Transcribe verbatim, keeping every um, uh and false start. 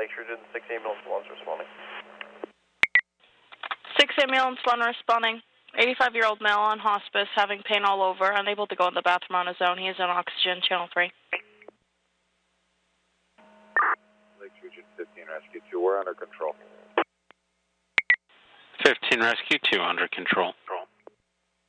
Lake Region six ambulance one responding. six ambulance one responding. eighty-five-year-old male on hospice, having pain all over, unable to go in the bathroom on his own. He is on oxygen, channel three. Lake Region fifteen, Rescue two, we're under control. fifteen, Rescue two, under control.